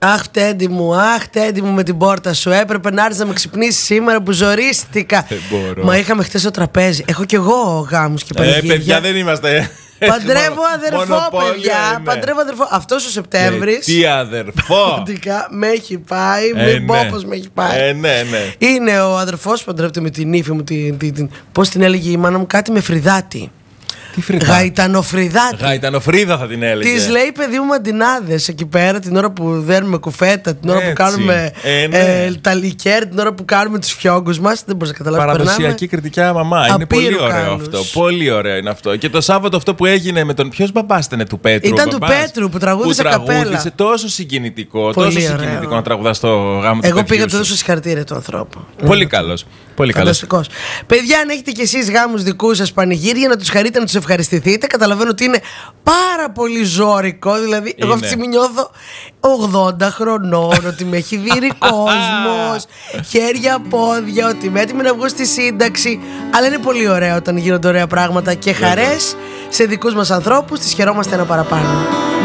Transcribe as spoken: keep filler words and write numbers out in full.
Αχ, Τέντι μου, αχ, Τέντι μου με την πόρτα σου. Έπρεπε να έρθει να με ξυπνήσει σήμερα που ζορίστηκα. Δεν μπορώ. Μα είχαμε χτες το τραπέζι. Έχω κι εγώ γάμους και πανηγύρια. Ε, παιδιά, δεν είμαστε. Παντρεύω αδερφό, Μονοπόλια παιδιά. είναι. Παντρεύω αδερφό. Αυτός ο Σεπτέμβρης. Ε, τι αδερφό. Πραγματικά με έχει πάει. Ε, Μην πω ναι. πως με έχει πάει. Ε, ναι, ναι. Είναι ο αδερφός που παντρεύεται με την ύφη μου. Την, την, την, πώς την έλεγε η μάνα μου, κάτι με φρυδάτη. Τι φρυδάτη. Γαϊτανοφρυδάτη. Γαϊτανοφρύδα θα την έλεγε. Τη λέει, παιδί μου, μαντινάδες εκεί πέρα την ώρα που δέρνουμε κουφέτα, την ώρα που Έτσι. κάνουμε Ε, ναι. ε, τα λικέρ, την ώρα που κάνουμε τους φιόγκους μας. Δεν μπορείς να καταλάβεις. Παραδοσιακή κριτικά μαμά. Είναι Απείρου πολύ ωραίο καλούς. αυτό. Πολύ ωραίο είναι αυτό. Και το Σάββατο αυτό που έγινε με τον. Ποιος μπαμπάς ήταν, του Πέτρου. Ήταν ο του μπαμπάς, Πέτρου που τραγούδισε που καπέλα. τραγούδισε, τόσο συγκινητικό. Πολύ τόσο ωραίο. συγκινητικό να τραγουδά στο γάμο του Εγώ παιδιού πήγα σου. του δώσω συγχαρητήρια του ανθρώπου. Πολύ καλός. Πολύ καλός. Φανταστικός. Παιδιά, αν έχετε κι εσείς γάμους δικούς σας, πανηγύρια, να τους χαρείτε, να τους ευχαριστηθείτε. Καταλαβαίνω ότι είναι πάρα πολύ ζώρικο. Δηλαδή, εγώ αυτή τη στιγμή νιώθω ογδόντα χρονών, ότι με έχει δει κόσμος, χέρια, πόδια, ότι είμαι έτοιμη να βγω στη σύνταξη. Αλλά είναι πολύ ωραίο όταν γίνονται ωραία πράγματα και χαρές σε δικούς μας ανθρώπους. Τις χαιρόμαστε ένα παραπάνω.